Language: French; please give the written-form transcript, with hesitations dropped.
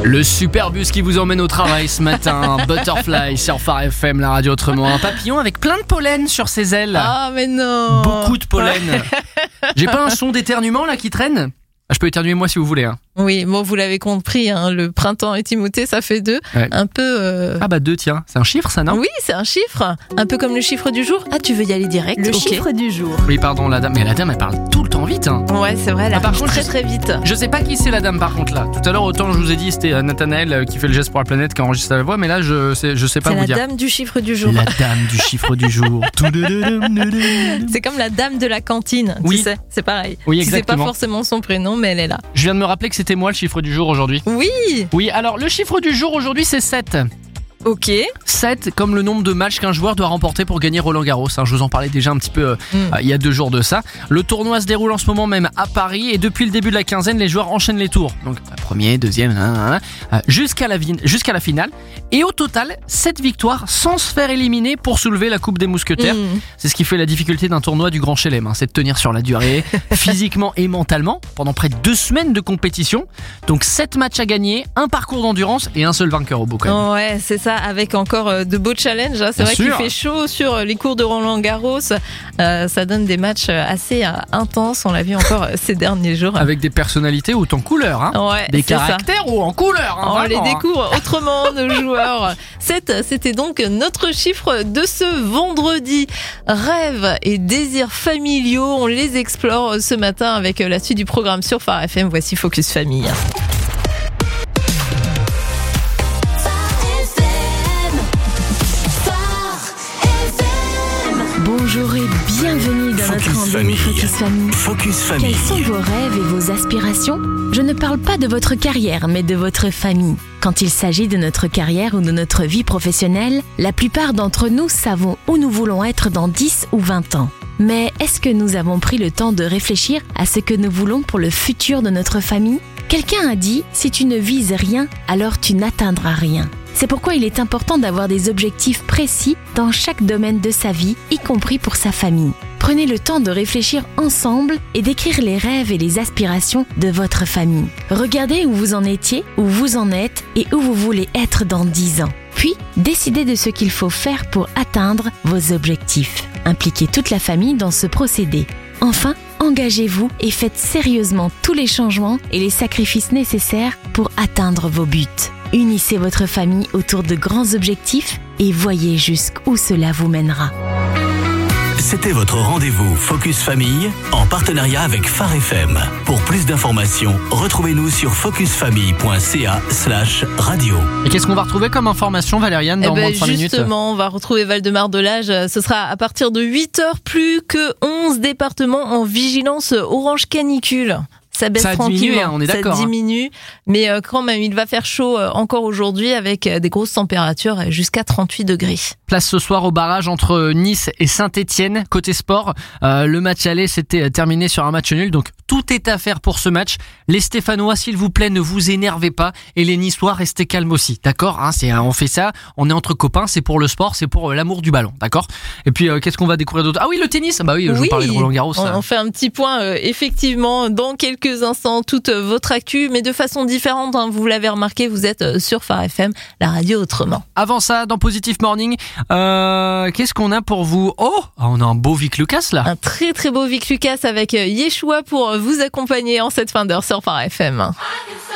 Le Superbus qui vous emmène au travail ce matin, Butterfly sur Phare FM, la radio autrement. Un papillon avec plein de pollen sur ses ailes. Ah mais non. Beaucoup de pollen. J'ai pas un son d'éternuement là qui traîne ? Je peux éternuer moi si vous voulez. Oui, bon vous l'avez compris, le printemps est immuté, ça fait 2. Ouais. Un peu... Ah bah 2 tiens, c'est un chiffre ça non ? Oui, c'est un chiffre. Un peu comme le chiffre du jour. Ah, tu veux y aller direct ? Le chiffre du jour. Oui pardon la dame, mais la dame elle parle tout le temps vite. Ouais, c'est vrai, elle par arrive contre, très très vite. Je sais pas qui c'est la dame par contre là. Tout à l'heure autant je vous ai dit c'était Nathanaël qui fait le geste pour la planète qui enregistre la voix, mais là je sais pas C'est vous la dire. dame du chiffre du jour. La dame du chiffre du jour. C'est comme la dame de la cantine, Oui. tu sais, c'est pareil. Oui, Tu sais pas exactement. forcément son prénom, mais elle est là. Je viens de me rappeler que c'était moi le chiffre du jour aujourd'hui. Oui. Oui, alors le chiffre du jour aujourd'hui c'est 7. Ok. 7 comme le nombre de matchs qu'un joueur doit remporter pour gagner Roland Garros. Je vous en parlais déjà un petit peu il y a 2 jours de ça. Le tournoi se déroule en ce moment même à Paris et depuis le début de la quinzaine, les joueurs enchaînent les tours. Donc premier, deuxième, jusqu'à la finale. Et au total, 7 victoires sans se faire éliminer pour soulever la Coupe des Mousquetaires. C'est ce qui fait la difficulté d'un tournoi du Grand Chelem. C'est de tenir sur la durée, physiquement et mentalement, pendant près de 2 semaines de compétition. Donc 7 matchs à gagner, un parcours d'endurance et un seul vainqueur au bout quand même. Ouais, c'est ça, avec encore de beaux challenges. C'est Bien vrai sûr. qu'il fait chaud sur les cours de Roland Garros. Ça donne des matchs assez intenses. On l'a vu encore ces derniers jours. Avec des personnalités hautes en couleur, Ouais, des c'est ça. caractères hauts en couleur. On les vraiment, découvre autrement, nos joueurs. 7, c'était donc notre chiffre de ce vendredi. Rêves et désirs familiaux, on les explore ce matin avec la suite du programme sur Phare FM. Voici Focus Famille. Bonjour et bienvenue dans notre rendez-vous Focus Famille. Focus Famille. Quels sont vos rêves et vos aspirations ? Je ne parle pas de votre carrière, mais de votre famille. Quand il s'agit de notre carrière ou de notre vie professionnelle, la plupart d'entre nous savons où nous voulons être dans 10 ou 20 ans. Mais est-ce que nous avons pris le temps de réfléchir à ce que nous voulons pour le futur de notre famille ? Quelqu'un a dit « Si tu ne vises rien, alors tu n'atteindras rien ». C'est pourquoi il est important d'avoir des objectifs précis dans chaque domaine de sa vie, y compris pour sa famille. Prenez le temps de réfléchir ensemble et d'écrire les rêves et les aspirations de votre famille. Regardez où vous en étiez, où vous en êtes et où vous voulez être dans 10 ans. Puis, décidez de ce qu'il faut faire pour atteindre vos objectifs. Impliquez toute la famille dans ce procédé. Enfin, engagez-vous et faites sérieusement tous les changements et les sacrifices nécessaires pour atteindre vos buts. Unissez votre famille autour de grands objectifs et voyez jusqu'où cela vous mènera. C'était votre rendez-vous Focus Famille en partenariat avec Phare FM. Pour plus d'informations, retrouvez-nous sur focusfamille.ca/radio. Et qu'est-ce qu'on va retrouver comme information, Valériane, dans moins de 5 minutes ? Justement, on va retrouver Val-de-Marne de Lage. Ce sera à partir de 8h, plus que 11 départements en vigilance orange canicule. Ça baisse Ça a diminué, tranquillement, on est d'accord, ça diminue, mais quand même, il va faire chaud encore aujourd'hui avec des grosses températures jusqu'à 38 degrés. Place ce soir au barrage entre Nice et Saint-Etienne. Côté sport, le match aller s'était terminé sur un match nul, donc tout est à faire pour ce match. Les Stéphanois, s'il vous plaît, ne vous énervez pas, et les Niçois, restez calmes aussi, d'accord ? On fait ça, on est entre copains, c'est pour le sport, c'est pour l'amour du ballon, d'accord ? Et puis, qu'est-ce qu'on va découvrir d'autre ? Ah oui, le tennis. Bah oui, je vous parlais de Roland Garros. On fait un petit point, effectivement, dans quelques instants, toute votre actu, mais de façon différente, vous l'avez remarqué, vous êtes sur Phare FM, la radio autrement. Avant ça, dans Positive Morning, qu'est-ce qu'on a pour vous ? Oh, on a un beau Vic Lucas là. Un très très beau Vic Lucas avec Yeshua pour vous accompagner en cette fin d'heure sur Phare FM.